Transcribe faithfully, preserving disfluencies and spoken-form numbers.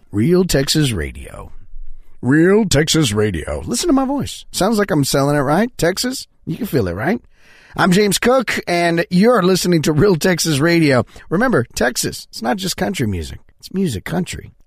Real Texas Radio. Real Texas Radio. Listen to my voice. Sounds like I'm selling it, right? Texas? You can feel it, right? I'm James Cook, and you're listening to Real Texas Radio. Remember, Texas, it's not just country music. It's music country.